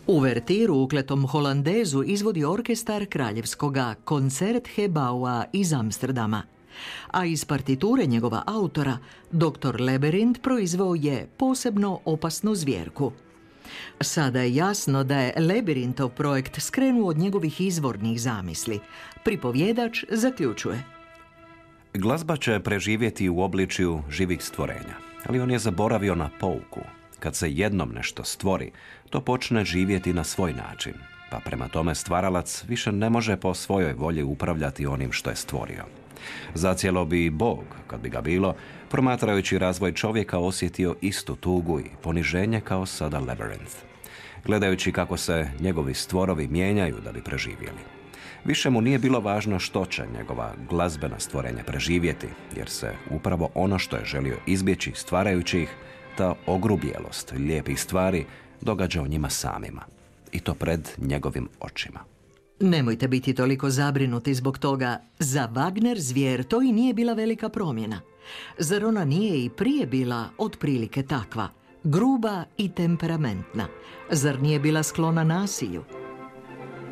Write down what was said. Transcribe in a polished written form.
Uvertiru ukletom Holandezu izvodi orkestar kraljevskoga Concertgebaua iz Amsterdama, a iz partiture njegova autora, dr. Leberint proizveo je posebno opasnu zvjerku. Sada je jasno da je Leberintov projekt skrenuo od njegovih izvornih zamisli. Pripovjedač zaključuje. Glazba će preživjeti u obličju živih stvorenja, ali on je zaboravio na pouku. Kad se jednom nešto stvori, to počne živjeti na svoj način, pa prema tome stvaralac više ne može po svojoj volji upravljati onim što je stvorio. Zacijelo bi i Bog, kad bi ga bilo, promatrajući razvoj čovjeka osjetio istu tugu i poniženje kao sada Leberint, gledajući kako se njegovi stvorovi mijenjaju da bi preživjeli. Više mu nije bilo važno što će njegova glazbena stvorenja preživjeti, jer se upravo ono što je želio izbjeći stvarajući ih, ta ogrubjelost lijepih stvari, događa u njima samima. I to pred njegovim očima. Nemojte biti toliko zabrinuti zbog toga. Za Wagner zvijer to i nije bila velika promjena. Zar ona nije i prije bila otprilike takva, gruba i temperamentna? Zar nije bila sklona nasilju?